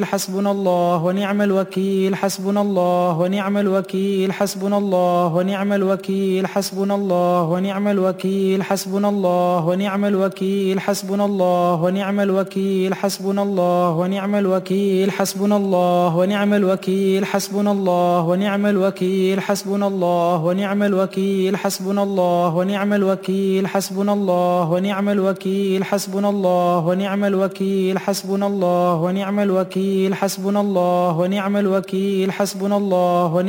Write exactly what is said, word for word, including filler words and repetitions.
حسبنا الله ونعم الوكيل حسبنا الله ونعم الوكيل حسبنا الله ونعم الوكيل حسبنا الله ونعم الوكيل حسبنا الله ونعم الوكيل حسبنا الله ونعم الوكيل حسبنا الله ونعم الوكيل حسبنا الله ونعم الوكيل حسبنا الله ونعم الوكيل حسبنا الله ونعم الوكيل حسبنا الله ونعم الوكيل حسبنا الله ونعم الوكيل حسبنا الله ونعم الوكيل حسبنا الله ونعم الوكيل حسبنا الله ونعم الوكيل حسبنا الله ونعم